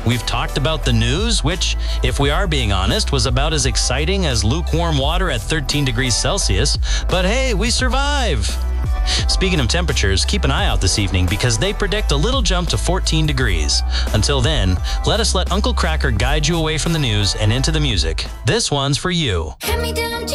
We've talked about the news, which, if we are being honest, was about as exciting as lukewarm water at 13 degrees Celsius. But hey, we survive! Speaking of temperatures, keep an eye out this evening because they predict a little jump to 14 degrees. Until then, let us let Uncle Kracker guide you away from the news and into the music. This one's for you.